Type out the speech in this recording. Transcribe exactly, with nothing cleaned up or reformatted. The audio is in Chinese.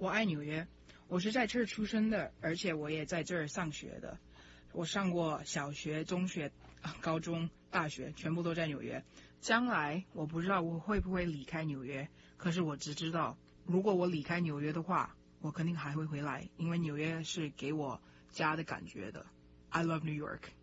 我爱纽约，我是在这儿出生的，而且我也在这儿上学的。我上过小学、中学、高中、大学，全部都在纽约。将来我不知道我会不会离开纽约，可是我只知道，如果我离开纽约的话，我肯定还会回来，因为纽约是给我家的感觉的。I love New York.